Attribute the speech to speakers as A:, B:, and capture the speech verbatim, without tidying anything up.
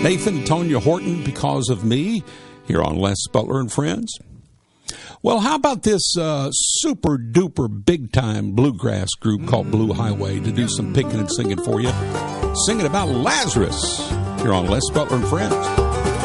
A: Nathan and Tonya Horton, Because of Me, here on Les Butler and Friends. Well, how about this uh, super-duper big-time bluegrass group called Blue Highway to do some picking and singing for you? Singing about Lazarus here on Les Butler and Friends.